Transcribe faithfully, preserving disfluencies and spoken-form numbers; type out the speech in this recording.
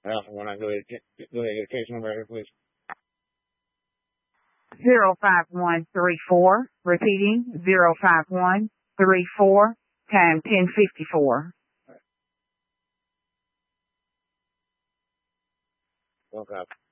Uh, when I go ahead, get, go ahead and get a case number here, please. Zero five one three four. Repeating, zero five one three four, time ten fifty-four. Okay.